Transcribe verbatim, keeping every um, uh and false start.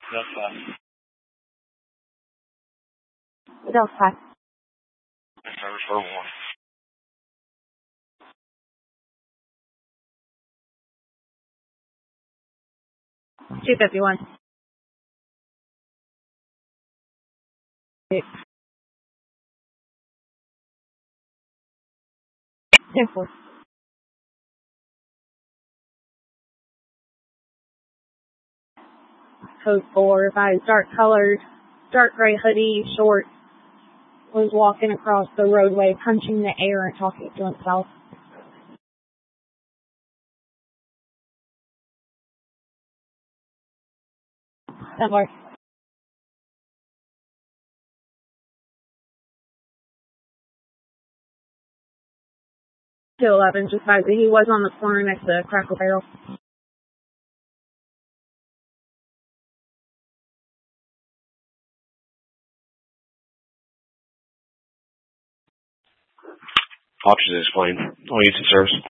That's fine. Delta five. Service for one. two fifty-one. ten four. Code four, by dark colored, dark gray hoodie, short, was walking across the roadway, punching the air and talking to himself. That works. two eleven, just by the, he was on the corner next to Crackle Barrel. Options explained. All units in service.